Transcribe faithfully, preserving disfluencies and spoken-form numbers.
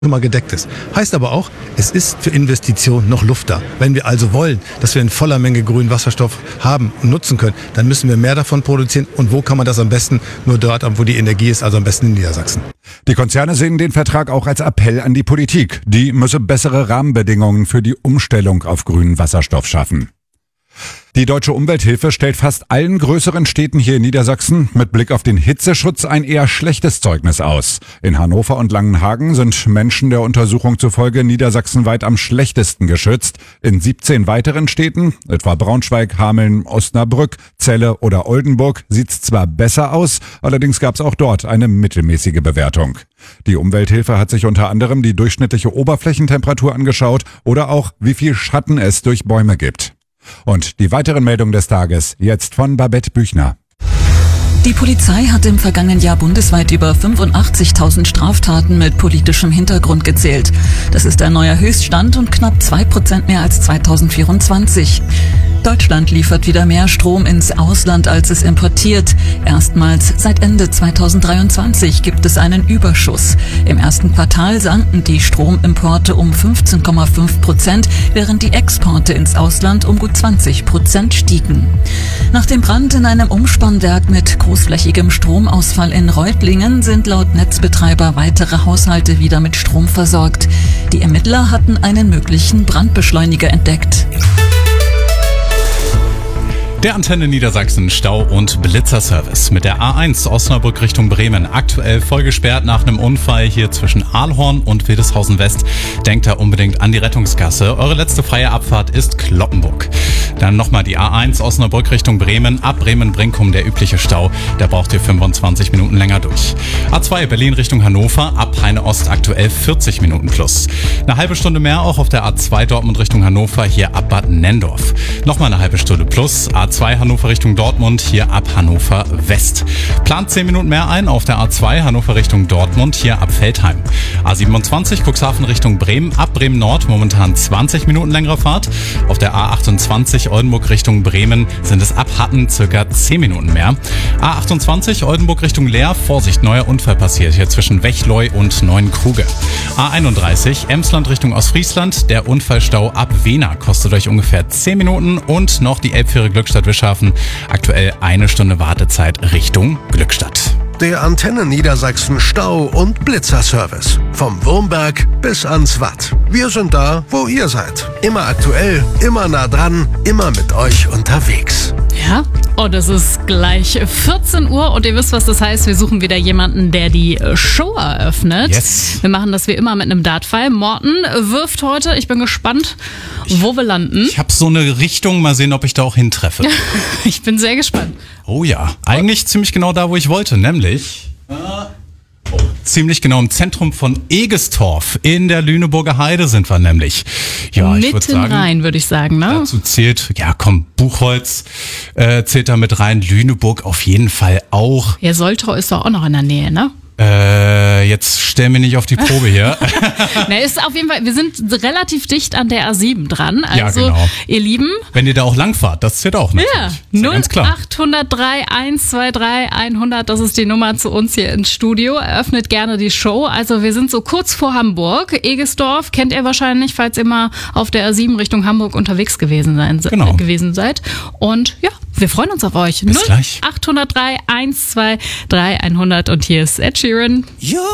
mal gedeckt ist. Heißt aber auch, es ist für Investitionen noch Luft da. Wenn wir also wollen, dass wir in voller Menge grünen Wasserstoff haben und nutzen können, dann müssen wir mehr davon produzieren. Und wo kann man das am besten? Nur dort, wo die Energie ist, also am besten in Niedersachsen. Die Konzerne sehen den Vertrag auch als Appell an die Politik. Die müsse bessere Rahmenbedingungen für die Umstellung auf grünen Wasserstoff schaffen. Die Deutsche Umwelthilfe stellt fast allen größeren Städten hier in Niedersachsen mit Blick auf den Hitzeschutz ein eher schlechtes Zeugnis aus. In Hannover und Langenhagen sind Menschen der Untersuchung zufolge niedersachsenweit am schlechtesten geschützt. In siebzehn weiteren Städten, etwa Braunschweig, Hameln, Osnabrück, Celle oder Oldenburg, sieht's zwar besser aus, allerdings gab's auch dort eine mittelmäßige Bewertung. Die Umwelthilfe hat sich unter anderem die durchschnittliche Oberflächentemperatur angeschaut oder auch, wie viel Schatten es durch Bäume gibt. Und die weiteren Meldungen des Tages jetzt von Babette Büchner. Die Polizei hat im vergangenen Jahr bundesweit über fünfundachtzigtausend Straftaten mit politischem Hintergrund gezählt. Das ist ein neuer Höchststand und knapp zwei Prozent mehr als zweitausendvierundzwanzig. Deutschland liefert wieder mehr Strom ins Ausland, als es importiert. Erstmals seit Ende zweitausenddreiundzwanzig gibt es einen Überschuss. Im ersten Quartal sanken die Stromimporte um fünfzehn Komma fünf Prozent, während die Exporte ins Ausland um gut zwanzig Prozent stiegen. Nach dem Brand in einem Umspannwerk mit großflächigem Stromausfall in Reutlingen sind laut Netzbetreiber weitere Haushalte wieder mit Strom versorgt. Die Ermittler hatten einen möglichen Brandbeschleuniger entdeckt. Der Antenne Niedersachsen Stau- und Blitzerservice mit der A eins Osnabrück Richtung Bremen. Aktuell voll gesperrt nach einem Unfall hier zwischen Ahlhorn und Wildeshausen West. Denkt da unbedingt an die Rettungsgasse. Eure letzte freie Abfahrt ist Cloppenburg. Dann nochmal die A eins Osnabrück Richtung Bremen. Ab Bremen-Brinkum der übliche Stau. Da braucht ihr fünfundzwanzig Minuten länger durch. A zwei Berlin Richtung Hannover. Ab Heine Ost aktuell vierzig Minuten plus. Eine halbe Stunde mehr auch auf der A zwei Dortmund Richtung Hannover. Hier ab Bad Nendorf. Nochmal eine halbe Stunde plus. A zwei Hannover Richtung Dortmund, hier ab Hannover West. Plant zehn Minuten mehr ein auf der A zwei Hannover Richtung Dortmund, hier ab Veltheim. A siebenundzwanzig Cuxhaven Richtung Bremen, ab Bremen Nord momentan zwanzig Minuten längere Fahrt. Auf der A achtundzwanzig Oldenburg Richtung Bremen sind es ab Hatten circa zehn Minuten mehr. A achtundzwanzig Oldenburg Richtung Leer, Vorsicht, neuer Unfall passiert hier zwischen Wechleu und Neuenkruge. A einunddreißig Emsland Richtung Ostfriesland, der Unfallstau ab Wehna kostet euch ungefähr zehn Minuten und noch die Elbfähre Glückstadt Wischhafen. Aktuell eine Stunde Wartezeit Richtung Glückstadt. Der Antenne Niedersachsen Stau- und Blitzerservice. Vom Wurmberg bis ans Watt. Wir sind da, wo ihr seid. Immer aktuell, immer nah dran, immer mit euch unterwegs. Ja, und es ist gleich vierzehn Uhr und ihr wisst, was das heißt. Wir suchen wieder jemanden, der die Show eröffnet. Yes. Wir machen das wie immer mit einem Dartpfeil. Morten wirft heute. Ich bin gespannt, wo wir landen. Ich habe so eine Richtung, mal sehen, ob ich da auch hintreffe. Ich bin sehr gespannt. Oh ja, eigentlich ziemlich genau da, wo ich wollte, nämlich äh, oh, ziemlich genau im Zentrum von Egestorf. In der Lüneburger Heide sind wir nämlich. Ja, ich würde sagen, rein, würde ich sagen, ne? Dazu zählt, ja komm, Buchholz äh, zählt da mit rein, Lüneburg auf jeden Fall auch. Ja, Soltau ist doch auch noch in der Nähe, ne? Äh, jetzt stell mir nicht auf die Probe hier. Na, ist auf jeden Fall, wir sind relativ dicht an der A sieben dran. Also, ja, genau. Ihr Lieben. Wenn ihr da auch langfahrt, das zählt auch natürlich. Ja, null acht null drei, eins zwei drei, hundert, das ist die Nummer zu uns hier ins Studio. Eröffnet gerne die Show. Also wir sind so kurz vor Hamburg. Egestorf kennt ihr wahrscheinlich, falls ihr mal auf der A sieben Richtung Hamburg unterwegs gewesen, sein, genau. äh, gewesen seid. Und ja, wir freuen uns auf euch. Bis gleich. null acht null drei, eins zwei drei, hundert und hier ist Ed Sheeran.